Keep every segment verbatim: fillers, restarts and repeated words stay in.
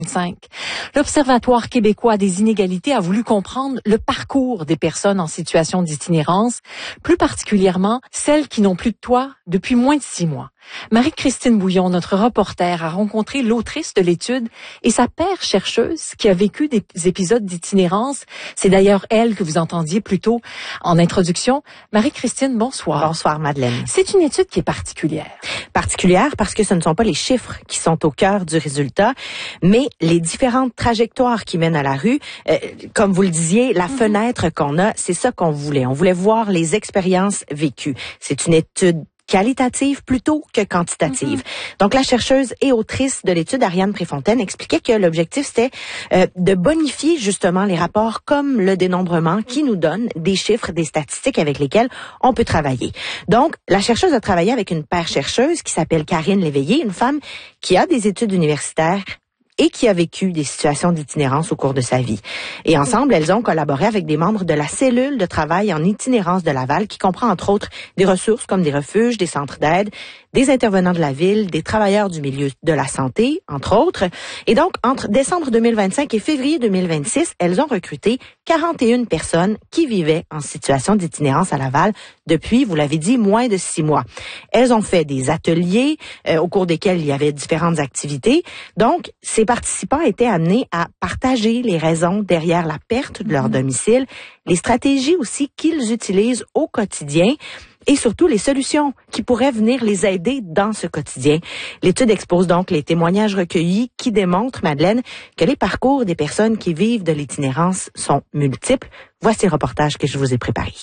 L'Observatoire québécois des inégalités a voulu comprendre le parcours des personnes en situation d'itinérance, plus particulièrement celles qui n'ont plus de toit depuis moins de six mois. Marie-Christine Bouillon, notre reporter, a rencontré l'autrice de l'étude et sa père chercheuse qui a vécu des épisodes d'itinérance. C'est d'ailleurs elle que vous entendiez plus tôt en introduction. Marie-Christine, bonsoir. Bonsoir, Madeleine. C'est une étude qui est particulière. Particulière parce que ce ne sont pas les chiffres qui sont au cœur du résultat, mais les différentes trajectoires qui mènent à la rue. Euh, comme vous le disiez, la mm-hmm. fenêtre qu'on a, c'est ça qu'on voulait. On voulait voir les expériences vécues. C'est une étude qualitative plutôt que quantitative. Mm-hmm. Donc, la chercheuse et autrice de l'étude, Ariane Préfontaine, expliquait que l'objectif, c'était euh, de bonifier justement les rapports comme le dénombrement qui nous donne des chiffres, des statistiques avec lesquels on peut travailler. Donc, la chercheuse a travaillé avec une paire chercheuse qui s'appelle Karine Léveillé, une femme qui a des études universitaires et qui a vécu des situations d'itinérance au cours de sa vie. Et ensemble, elles ont collaboré avec des membres de la cellule de travail en itinérance de Laval, qui comprend entre autres des ressources comme des refuges, des centres d'aide, des intervenants de la ville, des travailleurs du milieu de la santé, entre autres. Et donc, entre décembre deux mille vingt-cinq et février deux mille vingt-six, elles ont recruté quarante et une personnes qui vivaient en situation d'itinérance à Laval depuis, vous l'avez dit, moins de six mois. Elles ont fait des ateliers euh, au cours desquels il y avait différentes activités. Donc, ces participants étaient amenés à partager les raisons derrière la perte de leur domicile, les stratégies aussi qu'ils utilisent au quotidien et surtout les solutions qui pourraient venir les aider dans ce quotidien. L'étude expose donc les témoignages recueillis qui démontrent, Madeleine, que les parcours des personnes qui vivent de l'itinérance sont multiples. Voici le reportage que je vous ai préparé.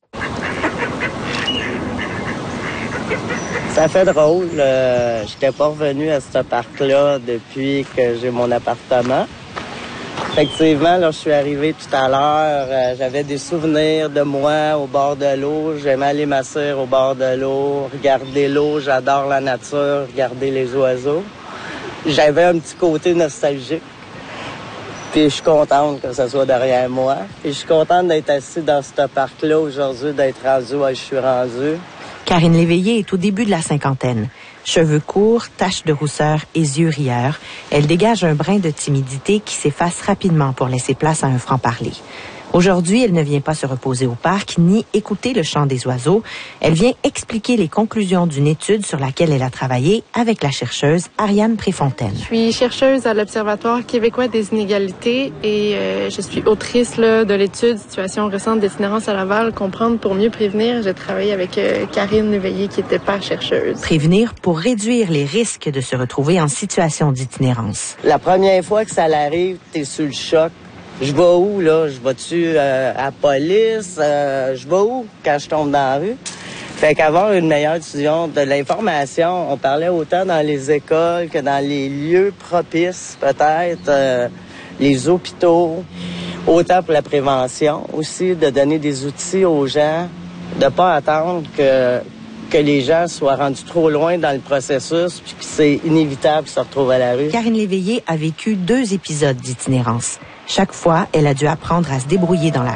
Ça fait drôle. Euh, j'étais pas revenu à ce parc-là depuis que j'ai mon appartement. Effectivement, là, je suis arrivé tout à l'heure. Euh, j'avais des souvenirs de moi au bord de l'eau. J'aimais aller m'asseoir au bord de l'eau, regarder l'eau. J'adore la nature, regarder les oiseaux. J'avais un petit côté nostalgique. Puis je suis contente que ça soit derrière moi. Puis je suis contente d'être assis dans ce parc-là aujourd'hui, d'être rendu où je suis rendu. Karine Léveillé est au début de la cinquantaine. Cheveux courts, taches de rousseur et yeux rieurs, elle dégage un brin de timidité qui s'efface rapidement pour laisser place à un franc-parler. Aujourd'hui, elle ne vient pas se reposer au parc ni écouter le chant des oiseaux. Elle vient expliquer les conclusions d'une étude sur laquelle elle a travaillé avec la chercheuse Ariane Préfontaine. Je suis chercheuse à l'Observatoire québécois des inégalités et euh, je suis autrice là, de l'étude Situation récente d'itinérance à Laval, comprendre pour mieux prévenir. J'ai travaillé avec euh, Karine Léveillé qui était pas chercheuse. Prévenir pour réduire les risques de se retrouver en situation d'itinérance. La première fois que ça l'arrive, t'es sur le choc. Je vais où, là? Je vais-tu euh, à la police? Euh, je vais où quand je tombe dans la rue? Fait qu'avoir une meilleure diffusion de l'information, on parlait autant dans les écoles que dans les lieux propices, peut-être, euh, les hôpitaux, autant pour la prévention aussi, de donner des outils aux gens, de pas attendre que, que les gens soient rendus trop loin dans le processus puis que c'est inévitable qu'ils se retrouvent à la rue. Karine Léveillé a vécu deux épisodes d'itinérance. Chaque fois, elle a dû apprendre à se débrouiller dans la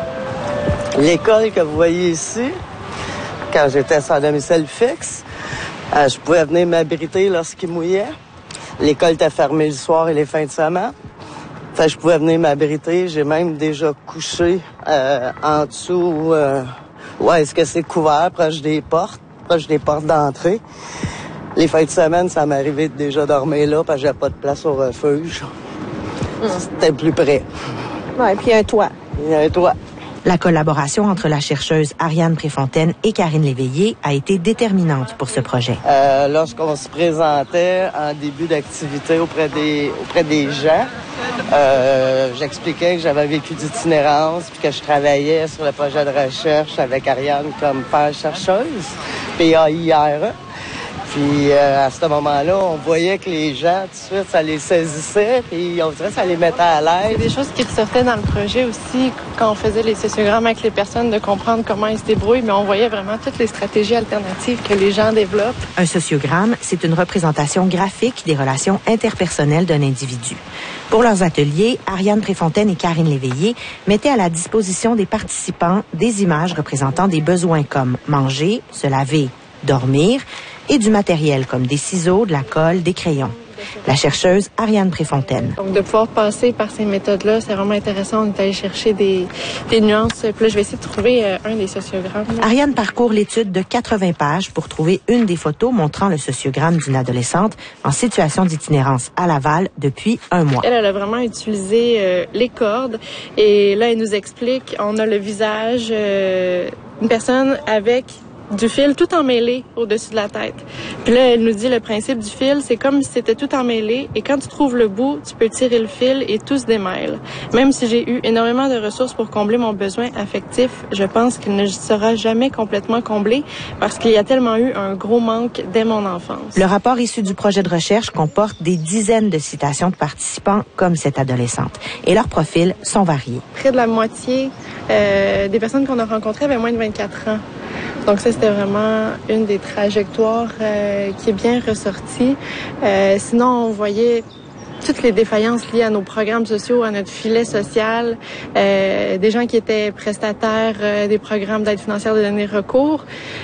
rue. L'école que vous voyez ici, quand j'étais sans domicile fixe, euh, je pouvais venir m'abriter lorsqu'il mouillait. L'école était fermée le soir et les fins de semaine. Fait, je pouvais venir m'abriter. J'ai même déjà couché euh, en dessous. Euh, ouais, est-ce que c'est couvert, proche des portes, proche des portes d'entrée. Les fins de semaine, ça m'arrivait de déjà dormir là parce que j'avais pas de place au refuge. C'était plus près. Ouais, puis un toit. Il y a un toit. La collaboration entre la chercheuse Ariane Préfontaine et Karine Léveillé a été déterminante pour ce projet. Euh, lorsqu'on se présentait en début d'activité auprès des auprès des gens, euh, j'expliquais que j'avais vécu d'itinérance puis que je travaillais sur le projet de recherche avec Ariane comme père chercheuse, P A I R E. Puis euh, à ce moment-là, on voyait que les gens, tout de suite, ça les saisissait, puis on dirait que ça les mettait à l'aise. Il y a des choses qui ressortaient dans le projet aussi, quand on faisait les sociogrammes avec les personnes, de comprendre comment ils se débrouillent, mais on voyait vraiment toutes les stratégies alternatives que les gens développent. Un sociogramme, c'est une représentation graphique des relations interpersonnelles d'un individu. Pour leurs ateliers, Ariane Préfontaine et Karine Léveillé mettaient à la disposition des participants des images représentant des besoins comme manger, se laver, dormir, et du matériel comme des ciseaux, de la colle, des crayons. La chercheuse Ariane Préfontaine. Donc, de pouvoir passer par ces méthodes-là, c'est vraiment intéressant. On est allé chercher des, des nuances. Puis là, je vais essayer de trouver euh, un des sociogrammes. Ariane parcourt l'étude de quatre-vingts pages pour trouver une des photos montrant le sociogramme d'une adolescente en situation d'itinérance à Laval depuis un mois. Elle, elle a vraiment utilisé euh, les cordes. Et là, elle nous explique, on a le visage euh, d'une personne avec du fil tout emmêlé au-dessus de la tête. Puis là, elle nous dit le principe du fil, c'est comme si c'était tout emmêlé et quand tu trouves le bout, tu peux tirer le fil et tout se démêle. Même si j'ai eu énormément de ressources pour combler mon besoin affectif, je pense qu'il ne sera jamais complètement comblé parce qu'il y a tellement eu un gros manque dès mon enfance. Le rapport issu du projet de recherche comporte des dizaines de citations de participants comme cette adolescente et leurs profils sont variés. Près de la moitié euh, des personnes qu'on a rencontrées avaient moins de vingt-quatre ans. Donc ça, c'était vraiment une des trajectoires euh, qui est bien ressortie. Euh, sinon, on voyait toutes les défaillances liées à nos programmes sociaux, à notre filet social, euh, des gens qui étaient prestataires euh, des programmes d'aide financière de dernier recours,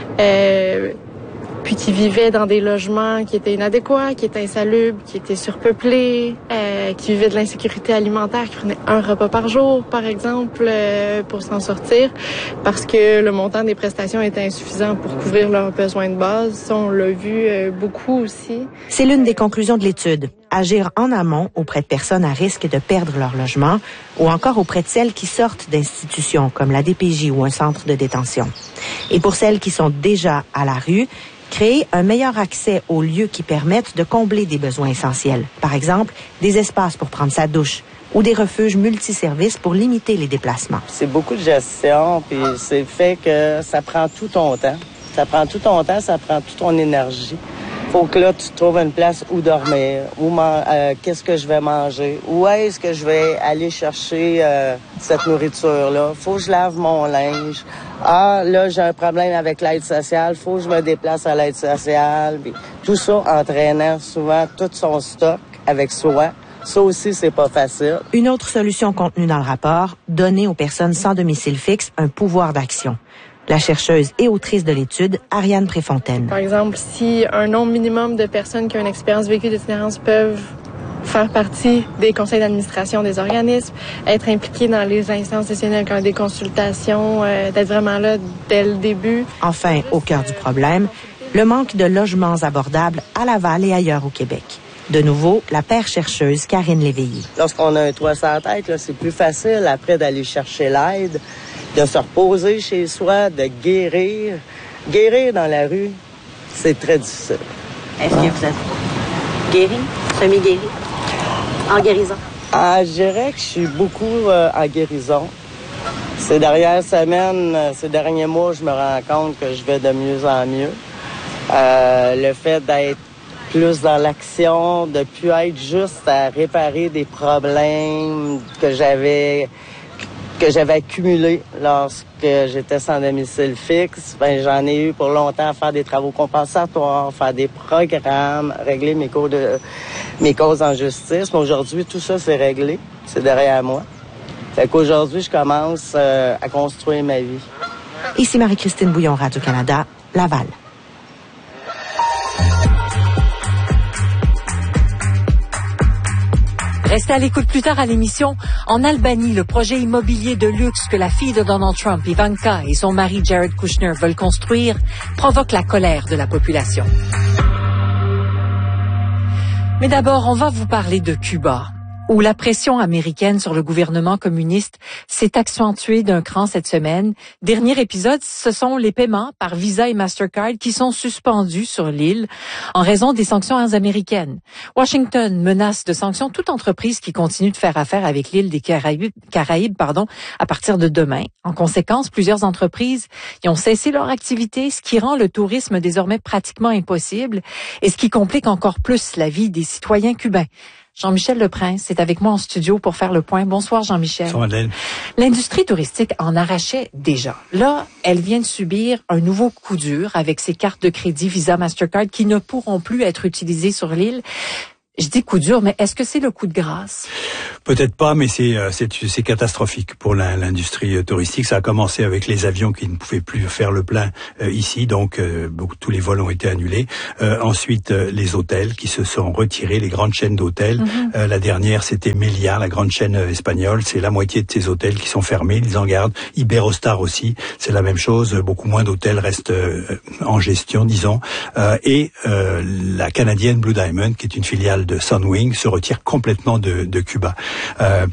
euh, puis qui vivaient dans des logements qui étaient inadéquats, qui étaient insalubres, qui étaient surpeuplés, euh, qui vivaient de l'insécurité alimentaire, qui prenaient un repas par jour, par exemple, euh, pour s'en sortir, parce que le montant des prestations était insuffisant pour couvrir leurs besoins de base. Ça, on l'a vu euh, beaucoup aussi. C'est l'une des conclusions de l'étude. Agir en amont auprès de personnes à risque de perdre leur logement ou encore auprès de celles qui sortent d'institutions comme la D P J ou un centre de détention. Et pour celles qui sont déjà à la rue, créer un meilleur accès aux lieux qui permettent de combler des besoins essentiels. Par exemple, des espaces pour prendre sa douche ou des refuges multiservices pour limiter les déplacements. C'est beaucoup de gestion, puis c'est fait que ça prend tout ton temps. Ça prend tout ton temps, ça prend toute ton énergie. Faut que là, tu trouves une place où dormir, où man- euh, qu'est-ce que je vais manger, où est-ce que je vais aller chercher euh, cette nourriture-là. Faut que je lave mon linge. Ah, là, j'ai un problème avec l'aide sociale, faut que je me déplace à l'aide sociale. Puis tout ça entraînant souvent tout son stock avec soi. Ça aussi, c'est pas facile. Une autre solution contenue dans le rapport, donner aux personnes sans domicile fixe un pouvoir d'action. La chercheuse et autrice de l'étude, Ariane Préfontaine. Par exemple, si un nombre minimum de personnes qui ont une expérience vécue d'itinérance peuvent faire partie des conseils d'administration des organismes, être impliqués dans les instances décisionnelles comme des consultations, euh, d'être vraiment là dès le début. Enfin, au cœur du problème, le manque de logements abordables à Laval et ailleurs au Québec. De nouveau, la paire chercheuse Karine Léveillé. Lorsqu'on a un toit sur la tête, là, c'est plus facile après d'aller chercher l'aide, de se reposer chez soi, de guérir. Guérir dans la rue, c'est très difficile. Est-ce que vous êtes guéri, semi-guéri, en guérison? Ah, je dirais que je suis beaucoup euh, en guérison. Ces dernières semaines, ces derniers mois, je me rends compte que je vais de mieux en mieux. Euh, le fait d'être plus dans l'action, de plus être juste à réparer des problèmes que j'avais que j'avais accumulés lorsque j'étais sans domicile fixe. Ben, j'en ai eu pour longtemps à faire des travaux compensatoires, faire des programmes, régler mes causes de mes causes en justice. Mais aujourd'hui, tout ça, c'est réglé. C'est derrière moi. Fait qu'aujourd'hui, je commence euh, à construire ma vie. Ici Marie-Christine Bouillon, Radio-Canada, Laval. Restez à l'écoute plus tard à l'émission. En Albanie, le projet immobilier de luxe que la fille de Donald Trump, Ivanka, et son mari Jared Kushner veulent construire provoque la colère de la population. Mais d'abord, on va vous parler de Cuba, où la pression américaine sur le gouvernement communiste s'est accentuée d'un cran cette semaine. Dernier épisode, ce sont les paiements par Visa et Mastercard qui sont suspendus sur l'île en raison des sanctions américaines. Washington menace de sanctions toute entreprise qui continue de faire affaire avec l'île des Caraïbes, Caraïbes pardon, à partir de demain. En conséquence, plusieurs entreprises y ont cessé leur activité, ce qui rend le tourisme désormais pratiquement impossible et ce qui complique encore plus la vie des citoyens cubains. Jean-Michel Leprince est avec moi en studio pour faire le point. Bonsoir Jean-Michel. Bonsoir Madeleine. L'industrie touristique en arrachait déjà. Là, elle vient de subir un nouveau coup dur avec ses cartes de crédit Visa Mastercard qui ne pourront plus être utilisées sur l'île. Je dis coup dur, mais est-ce que c'est le coup de grâce? Peut-être pas, mais c'est c'est c'est catastrophique pour l'industrie touristique. Ça a commencé avec les avions qui ne pouvaient plus faire le plein euh, ici, donc euh, beaucoup, tous les vols ont été annulés. Euh, ensuite, euh, les hôtels qui se sont retirés, les grandes chaînes d'hôtels. Mm-hmm. Euh, la dernière, c'était Meliá, la grande chaîne espagnole. C'est la moitié de ces hôtels qui sont fermés. Ils en gardent. Iberostar aussi, c'est la même chose. Beaucoup moins d'hôtels restent euh, en gestion, disons. Euh, et euh, la canadienne Blue Diamond, qui est une filiale de Sunwing, se retire complètement de, de Cuba. Euh,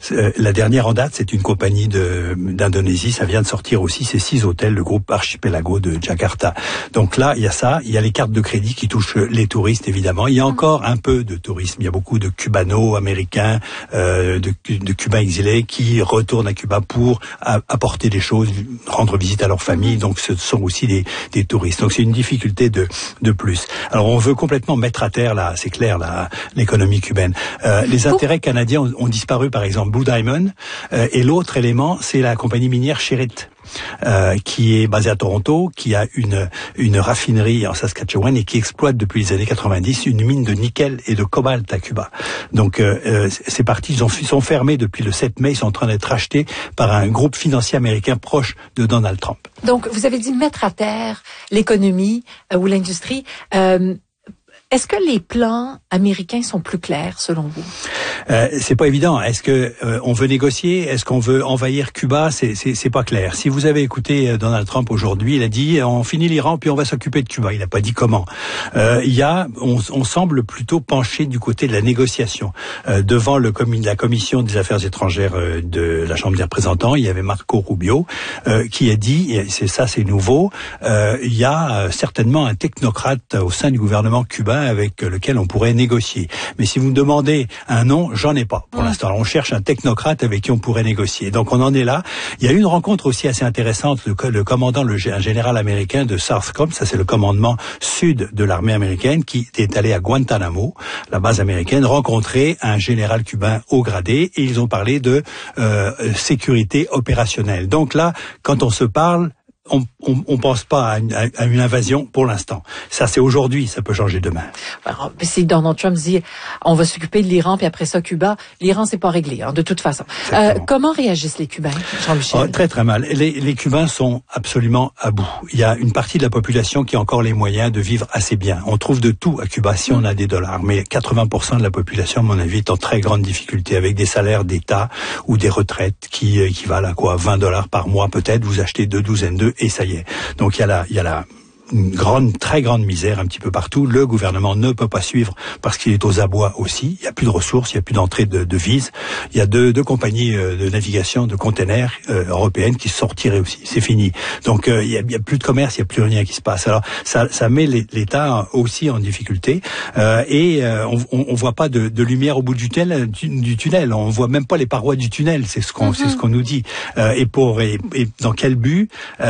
la dernière en date, c'est une compagnie de, d'Indonésie. Ça vient de sortir aussi ces six hôtels, le groupe Archipelago de Jakarta. Donc là, il y a ça. Il y a les cartes de crédit qui touchent les touristes, évidemment. Il y a encore un peu de tourisme. Il y a beaucoup de cubano-américains, euh, de, de Cubains exilés qui retournent à Cuba pour a, apporter des choses, rendre visite à leur famille. Donc ce sont aussi des, des touristes. Donc c'est une difficulté de, de plus. Alors on veut complètement mettre à terre, là, c'est clair, là, l'économie cubaine. Euh, les intérêts canadiens ont, ont disparu, par exemple, Blue Diamond, euh, et l'autre élément, c'est la compagnie minière Sherritt, euh, qui est basée à Toronto, qui a une une raffinerie en Saskatchewan et qui exploite depuis les années quatre-vingt-dix une mine de nickel et de cobalt à Cuba. Donc euh, euh, c'est parti, ils, ont, ils sont fermés depuis le sept mai, ils sont en train d'être rachetés par un groupe financier américain proche de Donald Trump. Donc vous avez dit mettre à terre l'économie euh, ou l'industrie. Euh, Est-ce que les plans américains sont plus clairs selon vous? Euh, c'est pas évident. Est-ce que euh, on veut négocier? Est-ce qu'on veut envahir Cuba? C'est, c'est, c'est pas clair. Si vous avez écouté Donald Trump aujourd'hui, il a dit on finit l'Iran puis on va s'occuper de Cuba. Il n'a pas dit comment. Euh, il y a, on, on semble plutôt pencher du côté de la négociation. Euh, devant le commis, la commission des affaires étrangères euh, de la Chambre des représentants, il y avait Marco Rubio euh, qui a dit, et c'est ça, c'est nouveau. Euh, il y a euh, certainement un technocrate au sein du gouvernement cubain avec lequel on pourrait négocier. Mais si vous me demandez un nom, j'en ai pas pour l'instant. Alors, on cherche un technocrate avec qui on pourrait négocier. Donc on en est là. Il y a eu une rencontre aussi assez intéressante. Le, le commandant, le, un général américain de Southcom, ça c'est le commandement sud de l'armée américaine, qui est allé à Guantanamo, la base américaine, rencontrer un général cubain haut gradé, et ils ont parlé de euh, sécurité opérationnelle. Donc là, quand on se parle, on on, on pense pas à une, à une invasion pour l'instant. Ça, c'est aujourd'hui, ça peut changer demain. Alors, si Donald Trump dit on va s'occuper de l'Iran puis après ça Cuba, l'Iran c'est pas réglé hein, de toute façon. Euh, comment réagissent les Cubains, Jean-Michel? Oh, très très mal. Les, les Cubains sont absolument à bout. Il y a une partie de la population qui a encore les moyens de vivre assez bien. On trouve de tout à Cuba si on a des dollars, mais quatre-vingts pour cent de la population, à mon avis, est en très grande difficulté avec des salaires d'État ou des retraites qui équivalent à quoi, vingt dollars par mois peut-être. Vous achetez deux douzaines d'œufs et ça y est. Donc il y a la, il y a la une grande, très grande misère un petit peu partout. Le gouvernement ne peut pas suivre parce qu'il est aux abois aussi. Il n'y a plus de ressources, il n'y a plus d'entrée de, de vises. Il y a deux, deux compagnies de navigation de containers euh, européennes qui se sont retirées aussi. C'est fini. Donc euh, il n'y a, il y a plus de commerce, il n'y a plus rien qui se passe. Alors ça, ça met l'État aussi en difficulté euh, et euh, on, on voit pas de, de lumière au bout du tunnel. Du, du tunnel, on voit même pas les parois du tunnel. C'est ce qu'on, mm-hmm. c'est ce qu'on nous dit. Euh, et pour et, et dans quel but?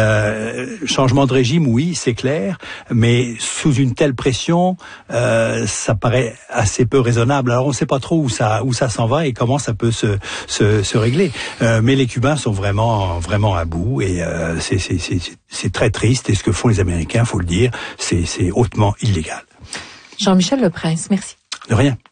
euh, Changement de régime, oui, c'est clair. Mais sous une telle pression, euh, ça paraît assez peu raisonnable. Alors on ne sait pas trop où ça où ça s'en va et comment ça peut se se, se régler. Euh, mais les Cubains sont vraiment vraiment à bout et euh, c'est c'est c'est c'est très triste. Et ce que font les Américains, faut le dire, c'est c'est hautement illégal. Jean-Michel Leprince, merci. De rien.